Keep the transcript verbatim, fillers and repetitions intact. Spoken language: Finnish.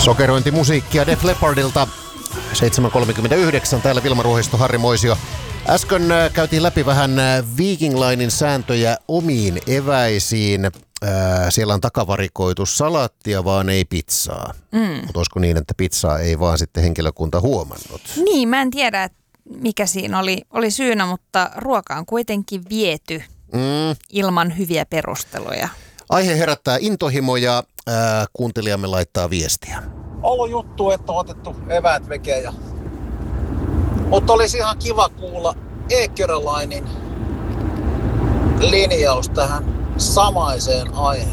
Sokerointimusiikkia Def Leppardilta. seitsemän kolmekymmentäyhdeksän, täällä Vilma Ruohisto, Harri Moisio. Äsken käytiin läpi vähän Viking Linein sääntöjä omiin eväisiin. Siellä on takavarikoitu salaattia, vaan ei pizzaa. Mm. Mutta olisiko niin, että pizzaa ei vaan sitten henkilökunta huomannut? Niin, mä en tiedä, mikä siinä oli, oli syynä, mutta ruoka on kuitenkin viety mm. ilman hyviä perusteluja. Aihe herättää intohimoja. Ää, kuuntelijamme laittaa viestiä. Ollut juttu, että on otettu eväät vekeen. Ja... Mutta olisi ihan kiva kuulla Eckerölainin linjaus tähän samaiseen aiheeseen.